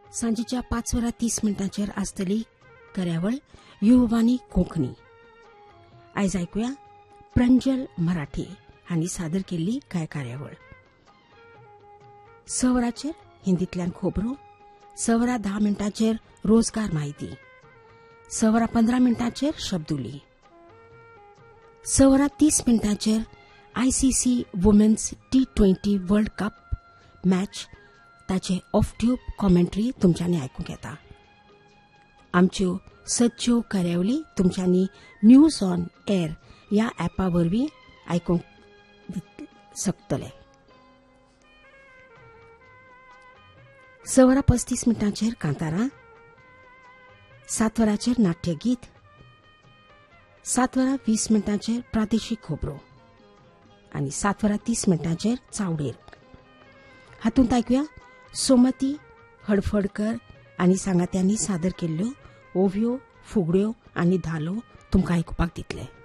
सांजेच्या 5:30 आसतली कार्यावळ युवानी कोंकणी. आयज आयकुया प्रंजल मराठी हांणी सादर केल्ली कांय कार्यावळ. 6 हिंदींतल्यान खबरो, 6:10 रोजगार म्हायती, 6:15 शब्दुली, 6:30 ICC women's T20 world cup match ताचे ऑफ ट्यूब कॉमेंट्री तुमच्यांनी आयकूंक येता. आमच्यो सदच्यो कार्यावळी तुमच्यांनी न्यूज ऑन एअर ह्या ॲपा वरवीं आयकूंक शकतले. 6:35 कांतारां, 7 नाट्यगीत, 7:20 प्रादेशीक खबरो आनी 7:30 चावडेर. हातूंत आयकुया सोमती हडफडकर आनी सांगात्यांनी सादर केल्ल्यो ओव्यो, फुगड्यो आनी धालो तुमकां आयकुपाक दितले.